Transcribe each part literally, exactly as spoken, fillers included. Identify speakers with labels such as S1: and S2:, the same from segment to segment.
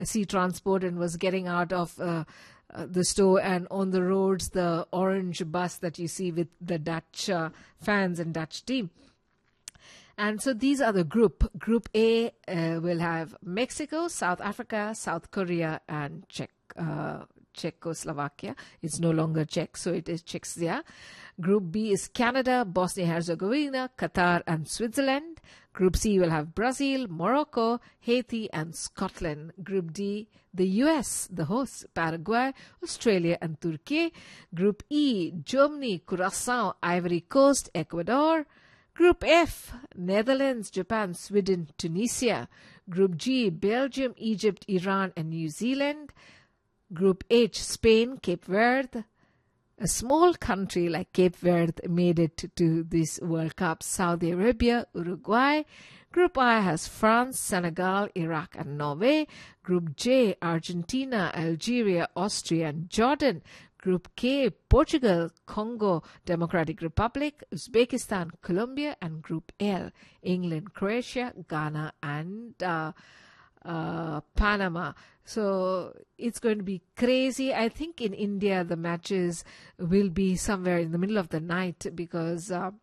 S1: sea transport and was getting out of uh, uh, the store, and on the roads, the orange bus that you see with the Dutch uh, fans and Dutch team. And so these are the group. Group A uh, will have Mexico, South Africa, South Korea, and Czech, uh, Czechoslovakia. It's no longer Czech, so it is Czechia. Group B is Canada, Bosnia-Herzegovina, Qatar, and Switzerland. Group C will have Brazil, Morocco, Haiti, and Scotland. Group D, the U S, the hosts, Paraguay, Australia, and Turkey. Group E, Germany, Curacao, Ivory Coast, Ecuador. Group F, Netherlands, Japan, Sweden, Tunisia. Group G, Belgium, Egypt, Iran, and New Zealand. Group H, Spain, Cape Verde. A small country like Cape Verde made it to this World Cup. Saudi Arabia, Uruguay. Group I has France, Senegal, Iraq, and Norway. Group J, Argentina, Algeria, Austria, and Jordan. Group K, Portugal, Congo, Democratic Republic, Uzbekistan, Colombia, and Group L, England, Croatia, Ghana, and uh, uh, Panama. So it's going to be crazy. I think in India the matches will be somewhere in the middle of the night because... Uh,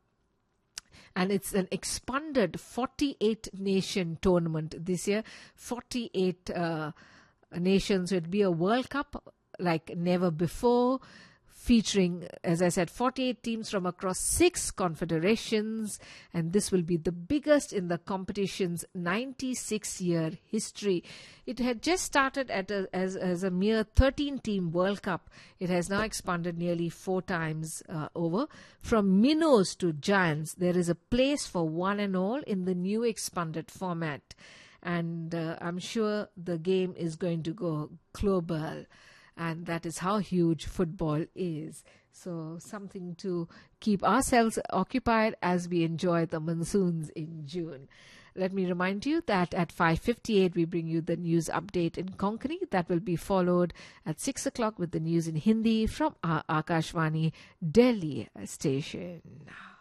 S1: And it's an expanded forty-eight nation tournament this year. forty-eight uh, nations. So it'll be a World Cup like never before, featuring, as I said, forty-eight teams from across six confederations. And this will be the biggest in the competition's ninety-six year history. It had just started at a, as, as a mere thirteen team World Cup. It has now expanded nearly four times uh, over. From minnows to giants, there is a place for one and all in the new expanded format. And uh, I'm sure the game is going to go global. And that is how huge football is. So something to keep ourselves occupied as we enjoy the monsoons in June. Let me remind you that at five fifty-eight we bring you the news update in Konkani. That will be followed at six o'clock with the news in Hindi from our Akashvani Delhi station.